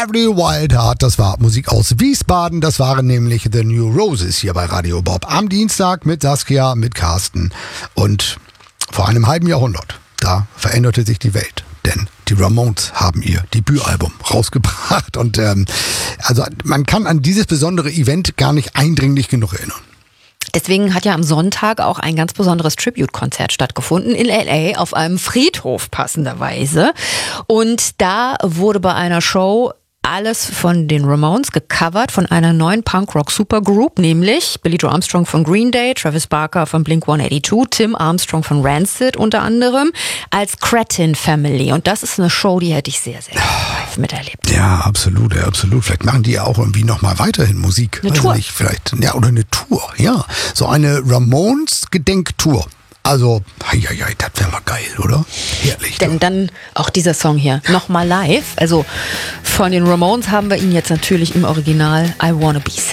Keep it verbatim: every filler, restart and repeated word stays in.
Every Wild Heart, das war Musik aus Wiesbaden, das waren nämlich The New Roses hier bei Radio Bob am Dienstag mit Saskia, mit Carsten und vor einem halben Jahrhundert, da veränderte sich die Welt, denn die Ramones haben ihr Debütalbum rausgebracht und ähm, also man kann an dieses besondere Event gar nicht eindringlich genug erinnern. Deswegen hat ja am Sonntag auch ein ganz besonderes Tribute-Konzert stattgefunden in L A auf einem Friedhof passenderweise. Und da wurde bei einer Show alles von den Ramones gecovert, von einer neuen Punk-Rock-Supergroup, nämlich Billie Joe Armstrong von Green Day, Travis Barker von Blink one eighty-two, Tim Armstrong von Rancid unter anderem, als Cretin Family. Und das ist eine Show, die hätte ich sehr, sehr gerne live miterlebt. Ja, absolut, ja, absolut. Vielleicht machen die ja auch irgendwie nochmal weiterhin Musik. Eine Weiß Tour. Nicht, vielleicht, ja, oder eine Tour, ja. So eine Ramones-Gedenktour. Also, hei, hei, hei, das wäre mal geil, oder? Herrlich. Denn dann auch dieser Song hier, nochmal live. Also von den Ramones haben wir ihn jetzt natürlich im Original I Wanna Be Saved.